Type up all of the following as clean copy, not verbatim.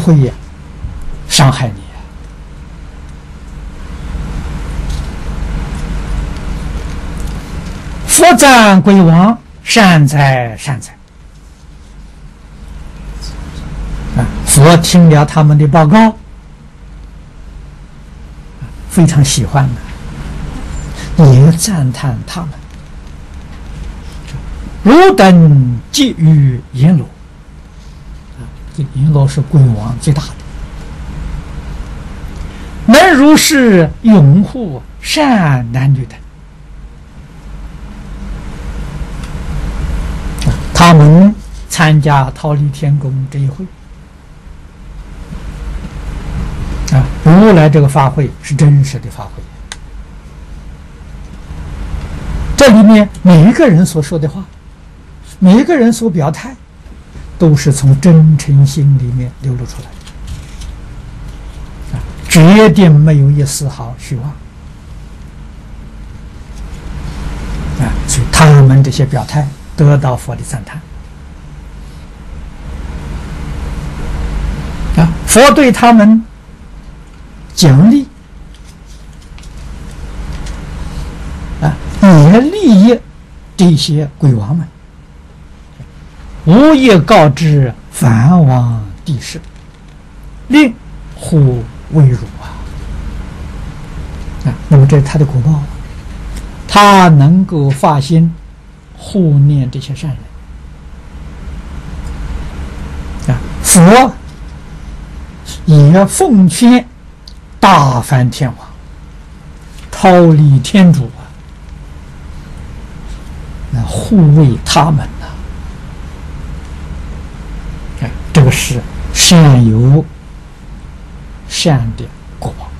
会伤害你。佛赞鬼王善哉善哉。佛听了他们的报告，非常喜欢的，也赞叹他们。汝等即于阎罗，这阎罗是鬼王最大的，能如是拥护善男女等。他们参加忉利天宫这一会如来这个法会是真实的法会，这里面每一个人所说的话，每一个人所表态，都是从真诚心里面流露出来的，决定没有一丝毫虚妄所以他们这些表态得到佛的赞叹佛对他们奖励也利益这些鬼王们，无业告知梵王帝释，令护为辱那么这是他的果报，他能够发心护念这些善人佛也奉劝大梵天王忉利天主护卫他们这个是善有善的果报，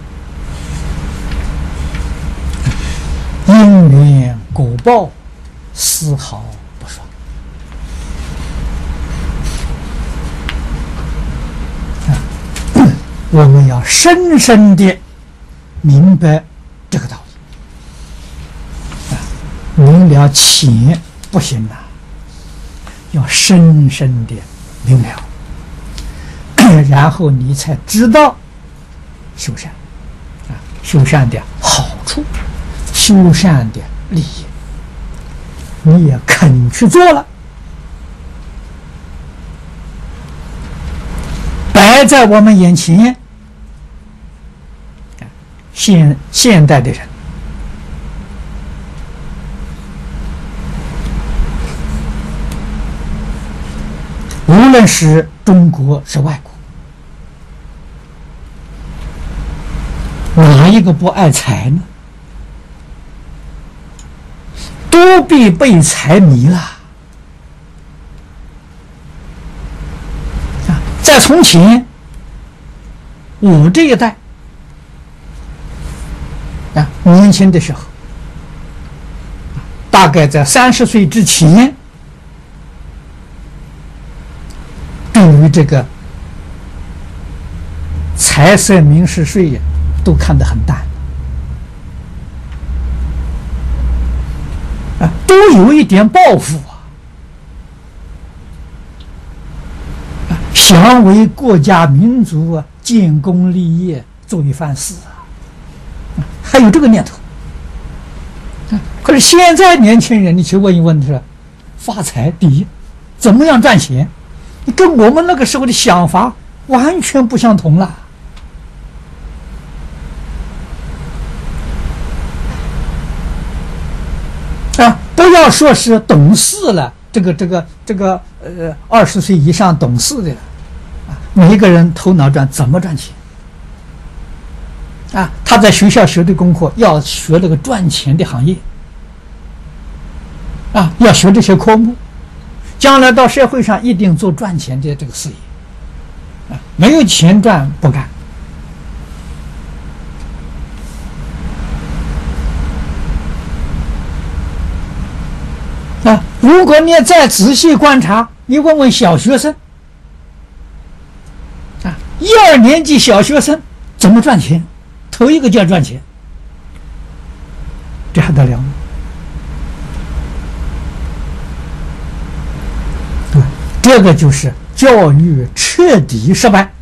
因缘果报丝毫不爽我们要深深地明白这个道理明了浅不行要深深地明了然后你才知道修善修善的好处，修善的利益，你也肯去做了，摆在我们眼前。现代的人无论是中国是外国，哪一个不爱财呢？都必被财迷了在从前我这一代年轻的时候，大概在30岁之前，对于这个财色名食睡都看得很淡都有一点抱负想为国家民族建功立业，做一番事还有这个念头可是现在年轻人，你去问一问是发财第一，怎么样赚钱，你跟我们那个时候的想法完全不相同了不要说是懂事了，这个20岁以上懂事的每一个人头脑怎么赚钱他在学校学的功课要学那个赚钱的行业要学这些科目，将来到社会上一定做赚钱的这个事业没有钱赚不干如果你再仔细观察，你问问小学生1、2年级小学生怎么赚钱，头一个就要赚钱，这还得了吗？这个就是教育彻底失败。